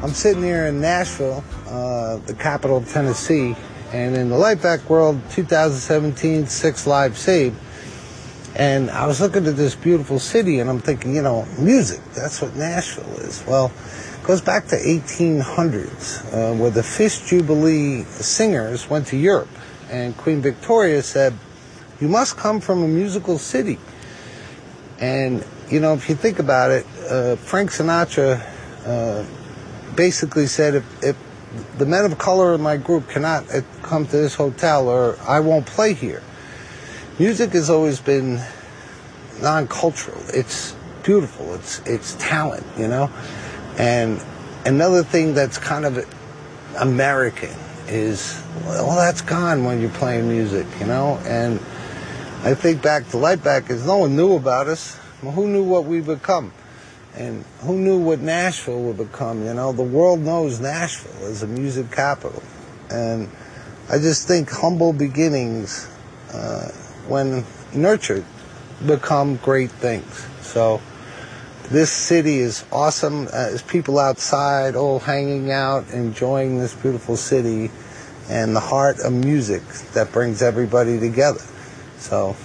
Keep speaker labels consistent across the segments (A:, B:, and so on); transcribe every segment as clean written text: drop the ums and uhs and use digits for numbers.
A: I'm sitting here in Nashville, the capital of Tennessee, and in the Lightback World 2017 Six Live Saved. And I was looking at this beautiful city, and I'm thinking, music, that's what Nashville is. Well, it goes back to 1800s, where the Fish Jubilee singers went to Europe, and Queen Victoria said, you must come from a musical city. And, if you think about it, Frank Sinatra basically said, if the men of color in my group cannot come to this hotel, or I won't play here. Music has always been non-cultural. It's beautiful. It's talent, And another thing that's kind of American is, well, that's gone when you're playing music, And I think back to Lightback is no one knew about us. Well, who knew what we become? And who knew what Nashville would become? The world knows Nashville as a music capital. And I just think humble beginnings, when nurtured, become great things. So this city is awesome. There's people outside all hanging out, enjoying this beautiful city and the heart of music that brings everybody together. So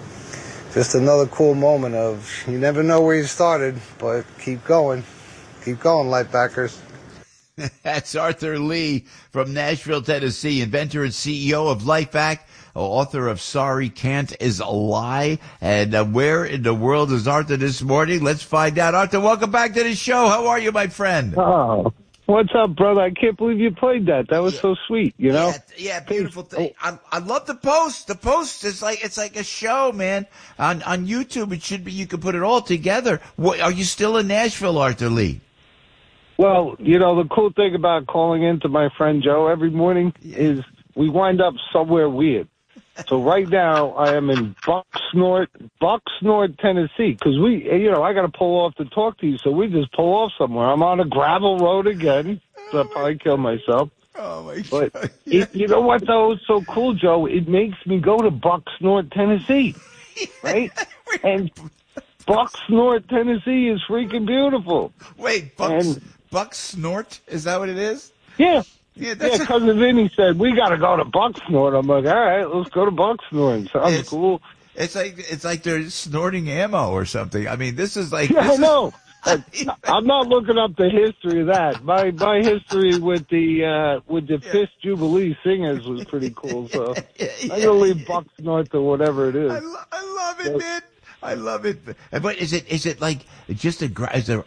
A: just another cool moment of, you never know where you started, but keep going. Keep going, Lightbackers.
B: That's Arthur Lee from Nashville, Tennessee, inventor and CEO of Lightback, author of Sorry Can't Is a Lie. And where in the world is Arthur this morning? Let's find out. Arthur, welcome back to the show. How are you, my friend?
C: Oh, what's up, brother? I can't believe you played that. That was so sweet,
B: Yeah, beautiful thing. I love the post. The post is it's like a show, man. On YouTube, it should be, you can put it all together. Are you still in Nashville, Arthur Lee?
C: Well, the cool thing about calling into my friend Joe every morning is we wind up somewhere weird. So right now I am in Bucksnort, Tennessee, because I got to pull off to talk to you, so we just pull off somewhere. I'm on a gravel road again, so I'll probably kill myself.
B: Oh, my
C: God.
B: But
C: you know what, though? It's so cool, Joe. It makes me go to Bucksnort, Tennessee, right? And Bucksnort, Tennessee is freaking beautiful.
B: Wait, Bucksnort? Is that what it is?
C: Yeah.
B: Yeah,
C: Cousin Vinny said, we got to go to Bucksnort. I'm like, all right, let's go to Bucksnort. Sounds cool.
B: It's like they're snorting ammo or something. I mean, this is like...
C: Yeah, I know. I'm not looking up the history of that. My history with the Fish Jubilee singers was pretty cool, so I'm going to leave Bucksnort to whatever it is.
B: I love it, man. I love it. But is it like just are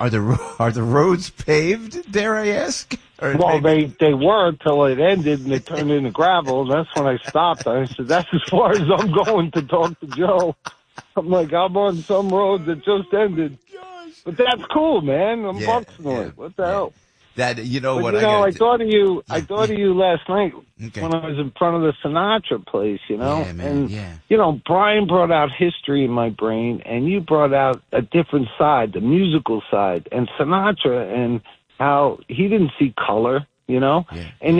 B: the roads paved, dare I ask?
C: Well, they were until it ended and it turned into gravel. That's when I stopped. I said, that's as far as I'm going to talk to Joe. I'm like, I'm on some road that just ended. Gosh. But that's cool, man. I'm Bucksnort. What the hell?
B: That
C: I thought of you. I thought of you last night when I was in front of the Sinatra place.
B: Yeah, man,
C: and Brian brought out history in my brain, and you brought out a different side, the musical side, and Sinatra, and how he didn't see color, and